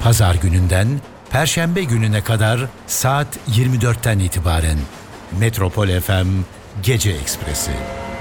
Pazar gününden Perşembe gününe kadar saat 24'ten itibaren Metropol FM Gece Ekspresi.